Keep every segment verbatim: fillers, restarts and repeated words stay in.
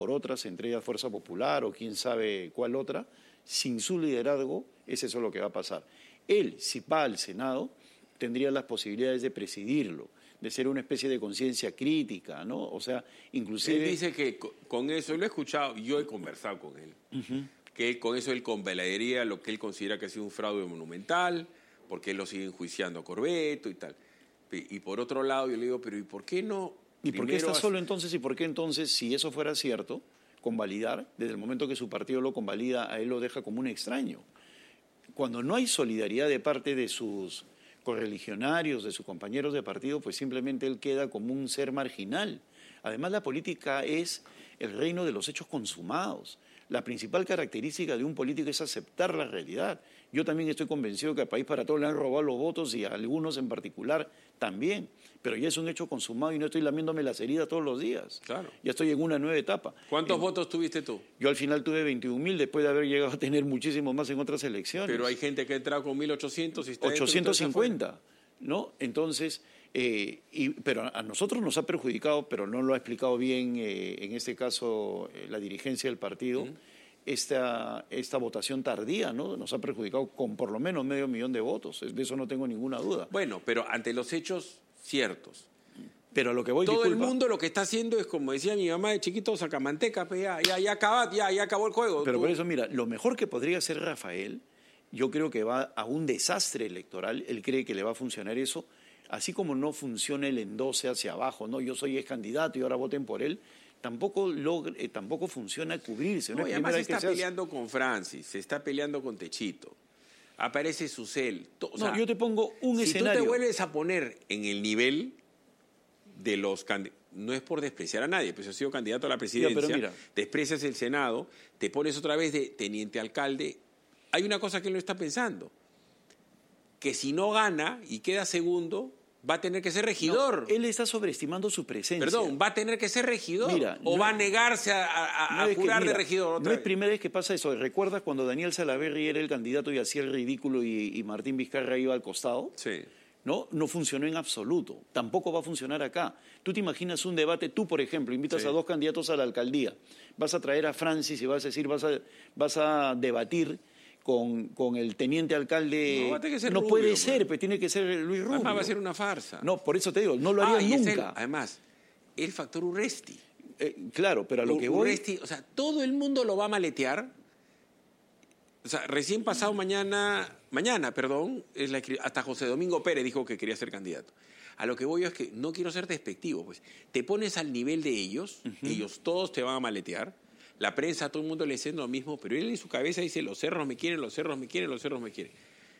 por otras, entre ellas Fuerza Popular o quién sabe cuál otra, sin su liderazgo, es eso lo que va a pasar. Él, si va al Senado, tendría las posibilidades de presidirlo, de ser una especie de conciencia crítica, ¿no? O sea, inclusive... Él dice que con eso, lo he escuchado, yo he conversado con él, uh-huh. que con eso él convalidaría lo que él considera que ha sido un fraude monumental, porque él lo sigue enjuiciando a Corvetto y tal. Y por otro lado, yo le digo, pero ¿y por qué no...? ¿Y por qué está solo entonces? ¿Y por qué entonces, si eso fuera cierto, convalidar, desde el momento que su partido lo convalida, a él lo deja como un extraño? Cuando no hay solidaridad de parte de sus correligionarios, de sus compañeros de partido, pues simplemente él queda como un ser marginal. Además, la política es el reino de los hechos consumados. La principal característica de un político es aceptar la realidad. Yo también estoy convencido que a País para Todos le han robado los votos y a algunos en particular también. Pero ya es un hecho consumado y no estoy lamiéndome las heridas todos los días. Claro. Ya estoy en una nueva etapa. ¿Cuántos en, votos tuviste tú? Yo al final tuve veintiún mil después de haber llegado a tener muchísimo más en otras elecciones. Pero hay gente que ha entrado con mil ochocientos y está ochocientos cincuenta, ¿no? Entonces, eh, y, pero a nosotros nos ha perjudicado, pero no lo ha explicado bien, eh, en este caso, eh, la dirigencia del partido, ¿Mm? esta, esta votación tardía, ¿no? Nos ha perjudicado con por lo menos medio millón de votos. De eso no tengo ninguna duda. Bueno, pero ante los hechos ciertos. Pero a lo que voy, todo disculpa, el mundo lo que está haciendo es, como decía mi mamá de chiquito, sacamanteca, pues ya, ya, ya, acaba, ya, ya acabó el juego. Pero Tú... por eso, mira, lo mejor que podría hacer Rafael, yo creo que va a un desastre electoral, él cree que le va a funcionar eso, así como no funciona el endose hacia abajo, no, yo soy ex candidato y ahora voten por él, tampoco, logra, eh, tampoco funciona cubrirse. No, no y es además se está está peleando con Francis, se está peleando con Techito, aparece Susel. O sea, no, yo te pongo un si escenario. Si tú te vuelves a poner en el nivel de los candidatos, no es por despreciar a nadie, pues yo he sido candidato a la presidencia, ya, pero mira, desprecias el Senado, te pones otra vez de teniente alcalde. Hay una cosa que él no está pensando, que si no gana y queda segundo, va a tener que ser regidor. No, él está sobreestimando su presencia. Perdón, ¿va a tener que ser regidor? Mira, ¿O no, va a negarse a, a, no a jurar que, mira, de regidor otra No vez? es primera vez que pasa eso. ¿Recuerdas cuando Daniel Salaverry era el candidato y hacía el ridículo y, y Martín Vizcarra iba al costado? Sí. No, no funcionó en absoluto. Tampoco va a funcionar acá. Tú te imaginas un debate, tú por ejemplo, invitas sí. a dos candidatos a la alcaldía, vas a traer a Francis y vas a decir, vas a, vas a debatir con, con el teniente alcalde. No, va a tener que ser no Rubio, puede pues. ser, pues tiene que ser Luis Rubio. Además va a ser una farsa. No, por eso te digo, no lo haría ah, y nunca. Es el, además, el factor Urresti. Eh, claro, pero a lo U que voy... Urresti, o sea, todo el mundo lo va a maletear. O sea, recién pasado mañana, mañana, perdón, es la, hasta José Domingo Pérez dijo que quería ser candidato. A lo que voy yo es que no quiero ser despectivo, pues. Te pones al nivel de ellos, uh-huh. ellos todos te van a maletear. La prensa, todo el mundo le dice lo mismo, pero él en su cabeza dice, los cerros me quieren, los cerros me quieren, los cerros me quieren.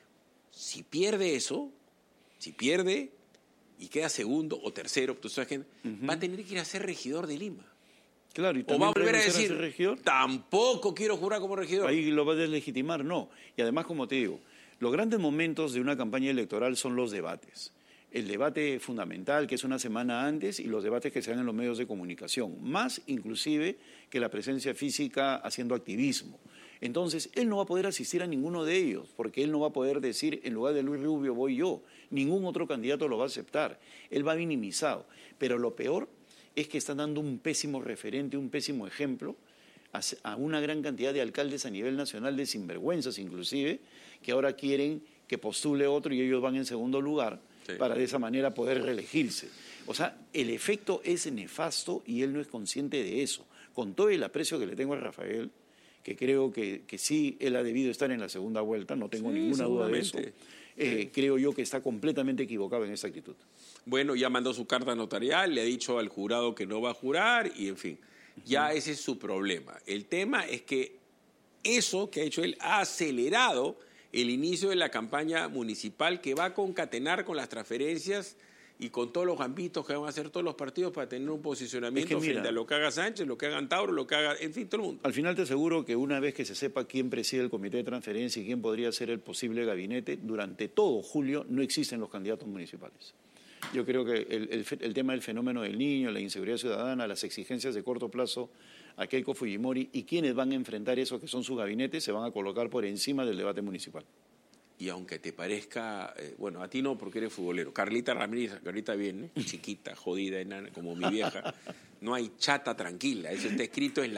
Si pierde eso, si pierde y queda segundo o tercero, tú sabes que uh-huh. va a tener que ir a ser regidor de Lima. Claro, y o va a volver a decir, a regidor. Tampoco quiero jurar como regidor. Ahí lo va a deslegitimar, no. Y además, como te digo, los grandes momentos de una campaña electoral son los debates. El debate fundamental, que es una semana antes, y los debates que se dan en los medios de comunicación, más inclusive que la presencia física haciendo activismo. Entonces, él no va a poder asistir a ninguno de ellos, porque él no va a poder decir, en lugar de Luis Rubio voy yo. Ningún otro candidato lo va a aceptar. Él va minimizado. Pero lo peor es que están dando un pésimo referente, un pésimo ejemplo a, a una gran cantidad de alcaldes a nivel nacional, de sinvergüenzas inclusive, que ahora quieren que postule otro y ellos van en segundo lugar, sí. para de esa manera poder reelegirse. O sea, el efecto es nefasto y él no es consciente de eso. Con todo el aprecio que le tengo a Rafael, que creo que, que sí, él ha debido estar en la segunda vuelta, no tengo sí, ninguna duda de eso, eh, sí. creo yo que está completamente equivocado en esa actitud. Bueno, ya mandó su carta notarial, le ha dicho al jurado que no va a jurar y, en fin, ya uh-huh. ese es su problema. El tema es que eso que ha hecho él ha acelerado el inicio de la campaña municipal que va a concatenar con las transferencias y con todos los gambitos que van a hacer todos los partidos para tener un posicionamiento es que, mira, frente a lo que haga Sánchez, lo que hagan Tauro, lo que haga, en fin, todo el mundo. Al final te aseguro que una vez que se sepa quién preside el comité de transferencia y quién podría ser el posible gabinete, durante todo julio no existen los candidatos municipales. Yo creo que el, el, el tema del fenómeno del niño, la inseguridad ciudadana, las exigencias de corto plazo a Keiko Fujimori y quienes van a enfrentar eso que son sus gabinetes se van a colocar por encima del debate municipal. Y aunque te parezca, eh, bueno, a ti no porque eres futbolero, Carlita Ramírez, Carlita bien, ¿eh? Chiquita, jodida, enana, como mi vieja, no hay chata tranquila, eso está escrito en la